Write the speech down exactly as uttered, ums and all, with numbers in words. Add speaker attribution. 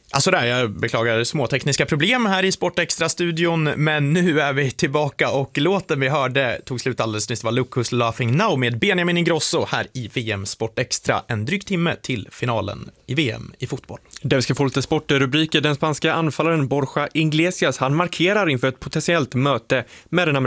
Speaker 1: Alltså där, jag beklagar små tekniska problem här i Sportextra-studion, men nu är vi tillbaka och låten vi hörde tog slut alldeles nyss. Det var Look Who's Laughing Now med Benjamin Ingrosso här i V M Sportextra. En dryg timme till finalen i V M i fotboll.
Speaker 2: Där vi ska få lite sportrubriker. Den spanska anfallaren Borja Iglesias, han markerar inför ett potentiellt möte med den